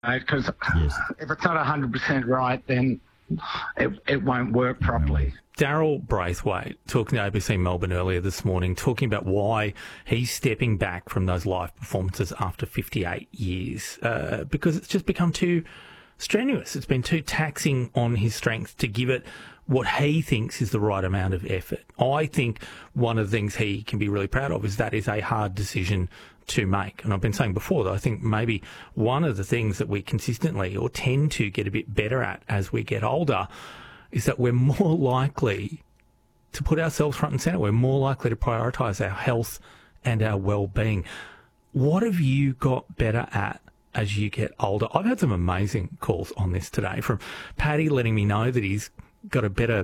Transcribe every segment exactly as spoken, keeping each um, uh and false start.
Because Yes. if it's not one hundred percent right, then it, it won't work properly. Daryl Braithwaite talking to A B C Melbourne earlier this morning, talking about why he's stepping back from those live performances after fifty-eight years, uh, because it's just become too strenuous. It's been too taxing on his strength to give it what he thinks is the right amount of effort. I think one of the things he can be really proud of is that is a hard decision to make. And I've been saying before that I think maybe one of the things that we consistently or tend to get a bit better at as we get older is that we're more likely to put ourselves front and centre. We're more likely to prioritise our health and our well-being. What have you got better at as you get older? I've had some amazing calls on this today, from Paddy letting me know that he's got a better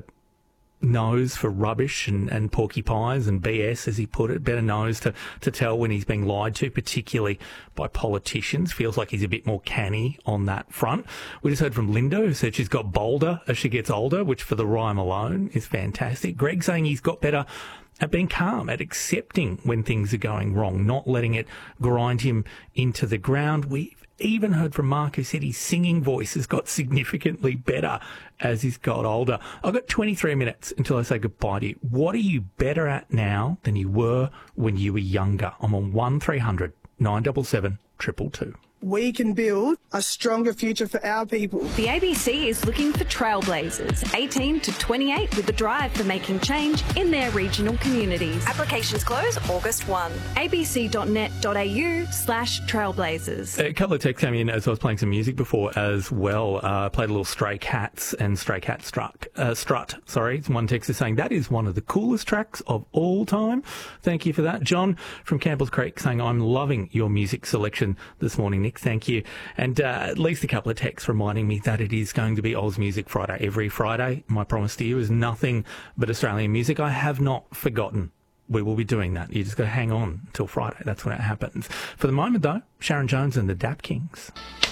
nose for rubbish and, and porcupines and B S, as he put it, better nose to, to tell when he's being lied to, particularly by politicians. Feels like he's a bit more canny on that front. We just heard from Linda, who said she's got bolder as she gets older, which for the rhyme alone is fantastic. Greg saying he's got better at being calm, at accepting when things are going wrong, not letting it grind him into the ground. We've even heard from Mark, who said his singing voice has got significantly better as he's got older. I've got twenty-three minutes until I say goodbye to you. What are you better at now than you were when you were younger? I'm on one three hundred nine seven seven two two two. We can build a stronger future for our people. The A B C is looking for trailblazers, eighteen to twenty-eight, with a drive for making change in their regional communities. Applications close August first. a b c dot net dot a u slash trailblazers. A couple of texts came in as I was playing some music before as well. Uh, played a little Stray Cats and Stray Cat Struck, uh, Strut. Sorry, one text is saying that is one of the coolest tracks of all time. Thank you for that. John from Campbell's Creek saying, I'm loving your music selection this morning, Nick. Thank you. And uh, at least a couple of texts reminding me that it is going to be Oz Music Friday every Friday. My promise to you is nothing but Australian music. I have not forgotten. We will be doing that. You just got to hang on until Friday. That's when it happens. For the moment, though, Sharon Jones and the Dap Kings.